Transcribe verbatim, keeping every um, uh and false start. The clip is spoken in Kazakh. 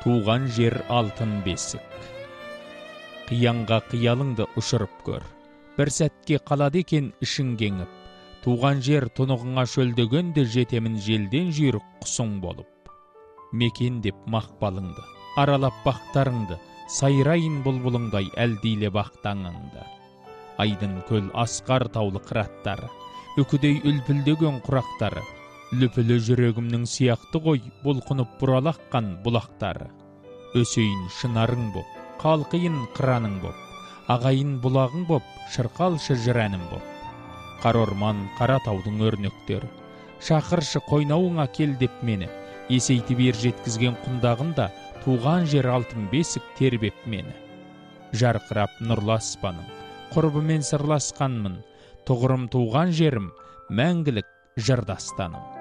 Туған жер алтын бесік. Қиянға қиялыңды ұшырып көр. Бір сәтке қалады екен ішің кеңіп. Туған жер тұнығыңа шөлдегенде жетемін желден жүйрік құсың болып. Мекен деп мақпалыңды, аралап бақтарыңды, сайрайын бұлбұлыңдай әлдейле бақтаңыңды. Айдын көл асқар таулы қыраттары, үкідей үлпілдеген құрақтары, лүпілі жүрегімнің сияқты ғой бұлқынып бұралаққан бұлақтары. Өсейін шынарың боп, қалқиын қыраның боп, ағайын бұлағың боп, шырқалшы жырәнім боп. Қар орман, қара таудың өрнектері, шақыршы қойнауыңа кел деп мені, есейті бер жеткізген құндағында, туған жер алтын бесік тербеп мені. Жарқырап нұрлы аспаның, құрбымен сырласқанмын, тұғырым туған жерім, мәңгілік жырдастаным.